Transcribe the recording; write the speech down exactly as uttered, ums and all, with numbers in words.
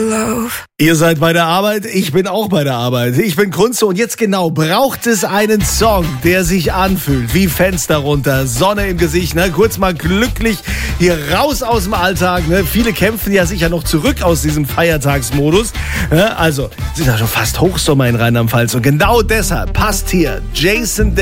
Ihr seid bei der Arbeit, ich bin auch bei der Arbeit. Ich bin Kunze und jetzt genau braucht es einen Song, der sich anfühlt wie Fenster runter, Sonne im Gesicht, ne? Kurz mal glücklich hier raus aus dem Alltag. Ne? Viele kämpfen ja sicher noch zurück aus diesem Feiertagsmodus. Ne? Also sind ja schon fast Hochsommer in Rheinland-Pfalz und genau deshalb passt hier Jason